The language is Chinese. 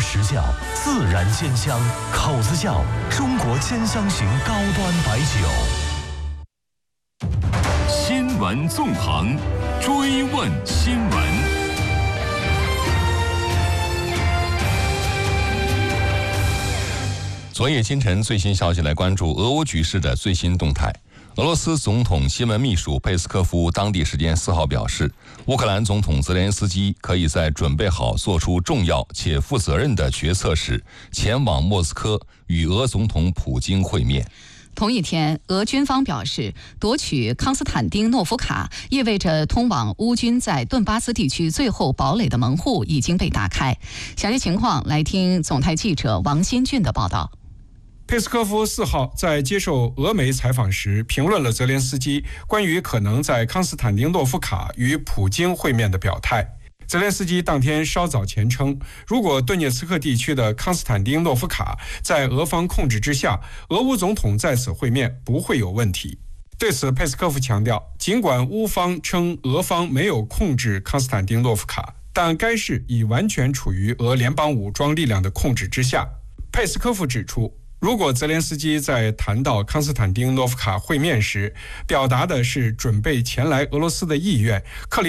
实窖，自然煎香，口子窖中国煎香型高端白酒。 新闻纵横，追问新闻。 昨夜今晨最新消息，来关注俄乌局势的最新动态。俄罗斯总统新闻秘书佩斯科夫当地时间4号表示，乌克兰总统泽连斯基可以在准备好做出重要且负责任的决策时，前往莫斯科与俄总统普京会面。 同一天，俄军方表示，夺取康斯坦丁诺夫卡意味着通往乌军在顿巴斯地区最后堡垒的门户已经被打开。详细情况来听总台记者王新俊的报道。 佩斯科夫4号在接受俄媒采访时，评论了泽连斯基关于可能在康斯坦丁诺夫卡与普京会面的表态。泽连斯基当天稍早前称，如果顿涅茨克地区的康斯坦丁诺夫卡在俄方控制之下，俄乌总统在此会面不会有问题。对此，佩斯科夫强调，尽管乌方称俄方没有控制康斯坦丁诺夫卡，但该市已完全处于俄联邦武装力量的控制之下。佩斯科夫指出，如果泽连斯基在谈到康斯坦丁诺夫卡会面时，表达的是准备前来俄罗斯的意愿，克里